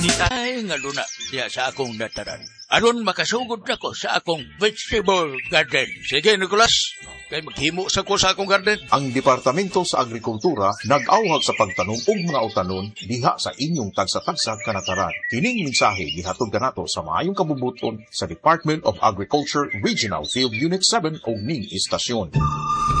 Ay, nga luna, diya sa akong nataran. Aron makasugod na ko sa akong vegetable garden. Sige, Nicolas, kay maghimo sa ko sa akong garden. Ang Departamento sa Agrikultura nag-awhag sa pagtanong og mga utanon diha sa inyong tagsa-tagsa kanataran. Kining mensahe gihatod kanato sa maayong kabubuton sa Department of Agriculture Regional Field Unit 7 o ning istasyon.